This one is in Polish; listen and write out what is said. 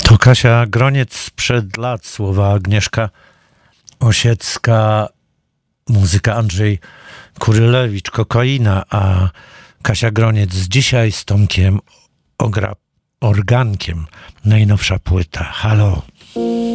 To Kasia Groniec sprzed lat, słowa Agnieszka Osiecka, muzyka Andrzej Kurylewicz, Kokaina, a Kasia Groniec dzisiaj z Tomkiem Organkiem, najnowsza płyta. Halo.